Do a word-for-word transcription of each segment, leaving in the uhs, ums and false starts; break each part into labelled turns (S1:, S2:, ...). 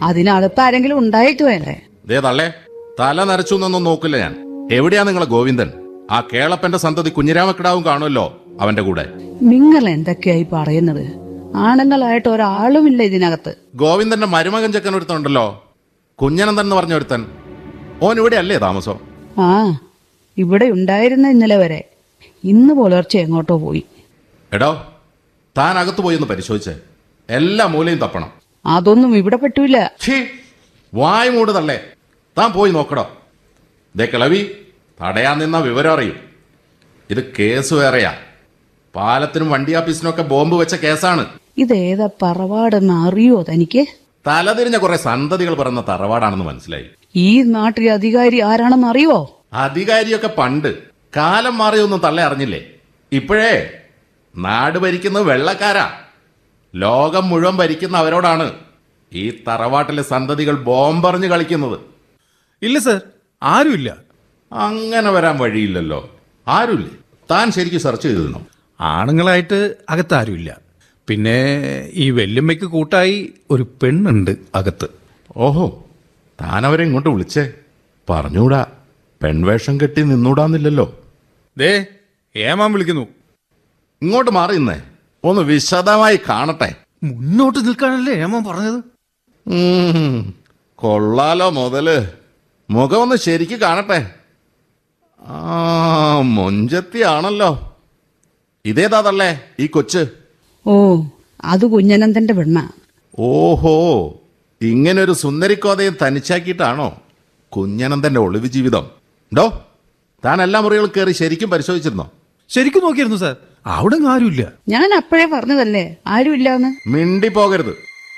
S1: അതിനകത്ത് ആരെങ്കിലും ഉണ്ടായിട്ട് വേണ്ടേ?
S2: ദേ തള്ളേ, തല നരച്ചു എന്നൊന്നും നോക്കില്ല ഞാൻ. എവിടെയാ നിങ്ങളെ ഗോവിന്ദൻ? ആ കേളപ്പന്റെ സന്തതി കുഞ്ഞിരാമക്കിടാവും കാണുമല്ലോ അവന്റെ കൂടെ.
S1: നിങ്ങൾ എന്തൊക്കെയായി പറയുന്നത്? ആണുങ്ങളായിട്ട് ഒരാളുമില്ല ഇതിനകത്ത്.
S2: ഗോവിന്ദന്റെ മരുമകൻ ചെക്കൻ ഒരുത്തനുണ്ടല്ലോ, കുഞ്ഞനന്ദൻ എന്ന് പറഞ്ഞ ഒരുത്തൻ. ഓൻ ഇവിടെ അല്ലേ താമസം?
S1: ആ, ഇവിടെ ഉണ്ടായിരുന്ന ഇന്നലെ വരെ. ഇന്ന് പുലർച്ചെ എങ്ങോട്ടോ പോയി.
S2: എടോ, താൻ അകത്ത് പോയി ഒന്ന് പരിശോധിച്ചേ. എല്ലാ മൂലയും തപ്പണം.
S1: അതൊന്നും ഇവിടെ പറ്റൂല.
S2: ഛീ, വായ് മൂട് തള്ളേ. താൻ പോയി നോക്കടോ. ദേ കിളവി, തടയാൻ നിന്ന വിവരം അറിയും. ഇത് കേസ് വേറെയാ. പാലത്തിനും വണ്ടി ആഫീസിനൊക്കെ ബോംബ് വെച്ച കേസാണ്.
S1: ഇതേതാ തറവാടെന്ന് അറിയോ തനിക്ക്?
S2: തലതിരിഞ്ഞ കുറെ സന്തതികൾ പറഞ്ഞ തറവാടാണെന്ന് മനസ്സിലായി.
S1: ഈ നാട്ടിലെ അധികാരി ആരാണെന്ന് അറിയോ?
S2: അധികാരിയൊക്കെ പണ്ട്. കാലം മാറിയൊന്നും തള്ളെ അറിഞ്ഞില്ലേ? ഇപ്പോഴേ നാട് ഭരിക്കുന്നത് വെള്ളക്കാരാ. ലോകം മുഴുവൻ ഭരിക്കുന്ന അവരോടാണ് ഈ തറവാട്ടിലെ സന്തതികൾ ബോംബെറിഞ്ഞ് കളിക്കുന്നത്.
S3: ഇല്ല സർ, ആരുമില്ല.
S2: അങ്ങനെ വരാൻ വഴിയില്ലല്ലോ. ആരുമില്ലേ? താൻ ശരിക്കും സെർച്ച് ചെയ്തിരുന്നോ?
S3: ആണുങ്ങളായിട്ട് അകത്ത് ആരുമില്ല. പിന്നെ ഈ വെല്ലുമ്മയ്ക്ക് കൂട്ടായി ഒരു പെണ്ണുണ്ട് അകത്ത്.
S2: ഓഹോ, താൻ അവരെ ഇങ്ങോട്ട് വിളിച്ചേ. പറഞ്ഞൂടാ, പെൺവേഷം കെട്ടി നിന്നൂടാന്നില്ലല്ലോ.
S3: ദേ ഏമാൻ വിളിക്കുന്നു.
S2: ഇങ്ങോട്ട് മാറി നിന്നേ, ഒന്ന് വിശദമായി കാണട്ടെ.
S3: മുന്നോട്ട് നിൽക്കാനല്ലേ ഏമാൻ പറഞ്ഞത്.
S2: ഉം, കൊള്ളാലോ മുതല്. മുഖം ഒന്ന് ശരിക്ക് കാണട്ടെ. ആ, മൊഞ്ചത്തിയാണല്ലോ. ഇതേതാതല്ലേ ഈ കൊച്ച്?
S1: ഓ, അത് കുഞ്ഞനന്ദന്റെ പെണ്ണ.
S2: ഓഹോ, ഇങ്ങനൊരു സുന്ദരിക്കോതയും തനിച്ചാക്കിയിട്ടാണോ കുഞ്ഞനന്ദന്റെ ഒളിവ് ജീവിതം? ഡോ, താൻ എല്ലാ മുറികളും കയറി ശരിക്കും പരിശോധിച്ചിരുന്നോ?
S3: ശരിക്കും നോക്കിയിരുന്നു സാർ, അവിടെ ആരുമില്ല.
S1: ഞാൻ അപ്പോഴേ പറഞ്ഞതല്ലേ ആരുമില്ലാന്ന്.
S2: മിണ്ടി പോകരുത്.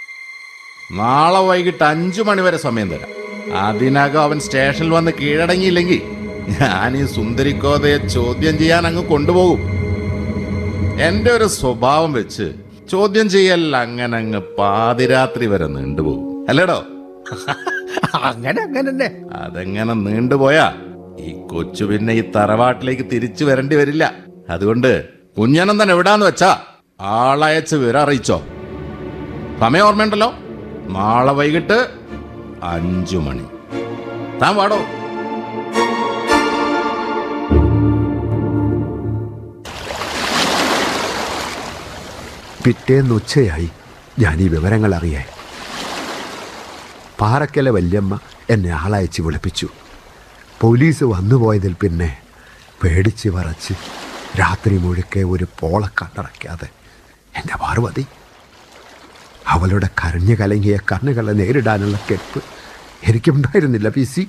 S2: നാളെ വൈകിട്ട് അഞ്ചു മണിവരെ സമയം തരാം. അതിനകം അവൻ സ്റ്റേഷനിൽ വന്ന് കീഴടങ്ങിയില്ലെങ്കിൽ ഞാൻ ഈ സുന്ദരിക്കോതയെ ചോദ്യം ചെയ്യാൻ അങ്ങ് കൊണ്ടുപോകും. എന്റെ ഒരു സ്വഭാവം വെച്ച് ചോദ്യം ചെയ്യൽ അങ്ങനെ അങ്ങ് പാതിരാത്രി വരെ നീണ്ടുപോകും, അല്ലേടോ?
S3: അങ്ങനെ അങ്ങനെ
S2: അതെങ്ങനെ നീണ്ടുപോയാ ഈ കൊച്ചു പിന്നെ ഈ തറവാട്ടിലേക്ക് തിരിച്ചു വരേണ്ടി വരില്ല. അതുകൊണ്ട് കുഞ്ഞനന്ദൻ എവിടാന്ന് വെച്ചാ ആളയച്ച് വിവരം അറിയിച്ചോ. സമയം ഓർമ്മയുണ്ടല്ലോ, നാളെ വൈകിട്ട് അഞ്ചു മണി. താൻ വാടോ.
S4: പിറ്റേന്ന് ഉച്ചയായി ഞാൻ ഈ വിവരങ്ങൾ അറിയാൻ. പാറക്കലെ വല്യമ്മ എന്നെ ആളയച്ച് വിളിപ്പിച്ചു. പോലീസ് വന്നുപോയതിൽ പിന്നെ പേടിച്ച് വറച്ച് രാത്രി മുഴുക്കെ ഒരു പോള കണ്ണടയ്ക്കാതെ എൻ്റെ പാർവതി. അവളുടെ കരഞ്ഞു കലങ്ങിയ കണ്ണുകളെ നേരിടാനുള്ള കെൽപ്പ് എനിക്കുണ്ടായിരുന്നില്ല പി സി.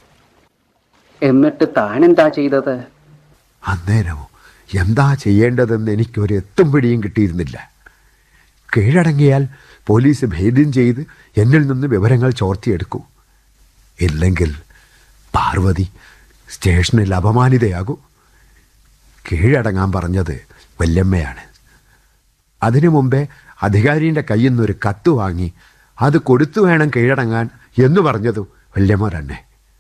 S5: എന്നിട്ട് താനെന്താ ചെയ്തത്?
S4: അന്നേരമോ എന്താ ചെയ്യേണ്ടതെന്ന് എനിക്കൊരു എത്തും പിടിയും കിട്ടിയിരുന്നില്ല. കീഴടങ്ങിയാൽ പോലീസ് ഭേദ്യം ചെയ്ത് എന്നിൽ നിന്ന് വിവരങ്ങൾ ചോർത്തിയെടുക്കൂ. ഇല്ലെങ്കിൽ പാർവതി സ്റ്റേഷനിൽ അപമാനിതയാകൂ. കീഴടങ്ങാൻ പറഞ്ഞത് വല്യമ്മയാണ്. അതിനു മുമ്പേ അധികാരിയുടെ കയ്യിൽ നിന്നൊരു കത്ത് വാങ്ങി അത് കൊടുത്തു വേണം കീഴടങ്ങാൻ എന്ന് പറഞ്ഞതും വല്യമ്മ തന്നെ.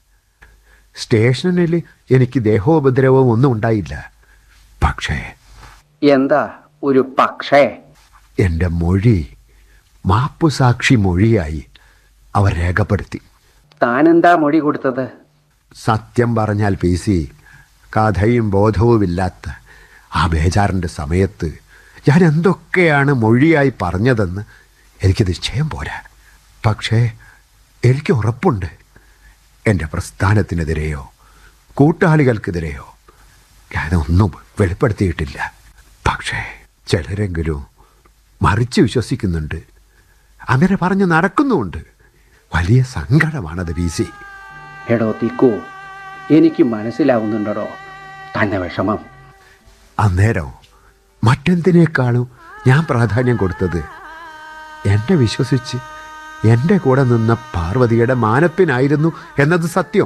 S4: സ്റ്റേഷനിൽ എനിക്ക് ദേഹോപദ്രവവും ഒന്നും ഉണ്ടായില്ല. പക്ഷേ
S5: എന്താ ഒരു പക്ഷേ?
S4: എൻ്റെ മൊഴി മാപ്പുസാക്ഷി മൊഴിയായി അവർ രേഖപ്പെടുത്തി.
S5: താനെന്താ മൊഴി കൊടുത്തത്?
S4: സത്യം പറഞ്ഞാൽ പി സി, കഥയും ബോധവുമില്ലാത്ത ആ ബേജാറിൻ്റെ സമയത്ത് ഞാൻ എന്തൊക്കെയാണ് മൊഴിയായി പറഞ്ഞതെന്ന് എനിക്ക് നിശ്ചയം പോരാ. പക്ഷേ എനിക്ക് ഉറപ്പുണ്ട്, എൻ്റെ പ്രസ്ഥാനത്തിനെതിരെയോ കൂട്ടാളികൾക്കെതിരെയോ ഞാനൊന്നും വെളിപ്പെടുത്തിയിട്ടില്ല. പക്ഷേ ചിലരെങ്കിലും മറിച്ച് വിശ്വസിക്കുന്നുണ്ട്, അങ്ങനെ പറഞ്ഞ് നടക്കുന്നുമുണ്ട്. വലിയ സങ്കടമാണത് പി സി.
S5: എടോ തിക്കു, എനിക്ക് മനസ്സിലാവുന്നുണ്ടോ തന്നെ വിഷമം.
S4: അന്നേരം മറ്റെന്തിനേക്കാളും ഞാൻ പ്രാധാന്യം കൊടുത്തത് എന്നെ വിശ്വസിച്ച് എൻ്റെ കൂടെ നിന്ന പാർവതിയുടെ മാനപ്പിനായിരുന്നു എന്നത് സത്യം.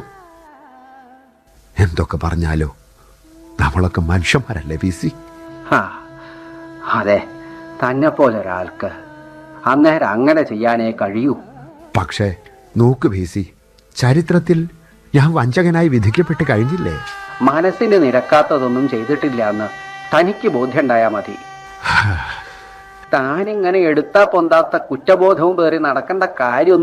S4: എന്തൊക്കെ പറഞ്ഞാലോ നമ്മളൊക്കെ മനുഷ്യന്മാരല്ലേ പി സി.
S5: ആ അതെ, തന്നെ പോലെ ഒരാൾക്ക് അന്നേരം അങ്ങനെ ചെയ്യാനേ കഴിയൂ.
S4: പക്ഷേ നോക്ക് പി സി, ചരിത്രത്തിൽ ഞാൻ വഞ്ചകനായി വിധിക്കപ്പെട്ട് കഴിഞ്ഞില്ലേ?
S5: മനസ്സിന് നിരക്കാത്തതൊന്നും ചെയ്തിട്ടില്ല എന്ന് തനിക്ക് ബോധ്യമുണ്ടായാൽ മതി. താനിങ്ങനെ എടുത്താ പൊന്താത്ത കുറ്റബോധവും പേറി നടക്കേണ്ട കാര്യം